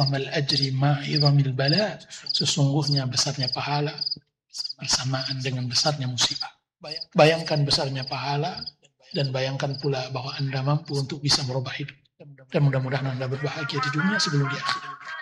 Amal ajri ma'idhamil bala, sesungguhnya besarnya pahala bersamaan dengan besarnya musibah. Bayangkan besarnya pahala dan bayangkan pula bahwa Anda mampu untuk bisa merubah hidup. Dan mudah-mudahan Anda berbahagia di dunia sebelum di akhirat.